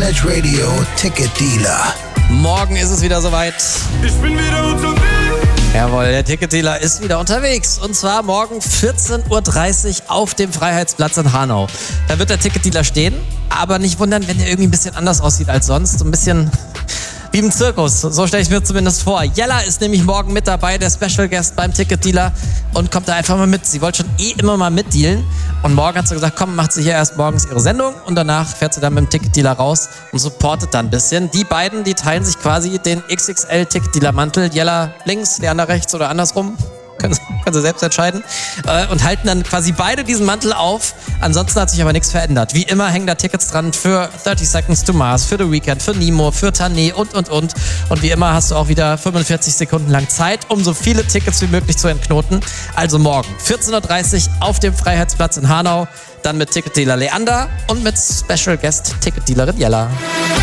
Freiheit Radio Ticket Dealer. Morgen ist es wieder soweit. Ich bin wieder unterwegs. Jawohl, der Ticketdealer ist wieder unterwegs. Und zwar morgen 14.30 Uhr auf dem Freiheitsplatz in Hanau. Da wird der Ticketdealer stehen, aber nicht wundern, wenn der irgendwie ein bisschen anders aussieht als sonst. So ein bisschen wie im Zirkus, so stelle ich mir zumindest vor. Jella ist nämlich morgen mit dabei, der Special Guest beim Ticketdealer, und kommt da einfach mal mit. Sie wollte schon immer mal mitdealen und morgen hat sie gesagt, komm, macht sie hier erst morgens ihre Sendung und danach fährt sie dann mit dem Ticketdealer raus und supportet dann ein bisschen. Die beiden, die teilen sich quasi den XXL Ticketdealer-Mantel. Jella links, Leander rechts oder andersrum. Können Sie selbst entscheiden. Und halten dann quasi beide diesen Mantel auf. Ansonsten hat sich aber nichts verändert. Wie immer hängen da Tickets dran für 30 Seconds to Mars, für The Weeknd, für Nemo, für Tané und. Und wie immer hast du auch wieder 45 Sekunden lang Zeit, um so viele Tickets wie möglich zu entknoten. Also morgen 14.30 Uhr auf dem Freiheitsplatz in Hanau. Dann mit Ticketdealer Leander und mit Special Guest Ticketdealerin Jella.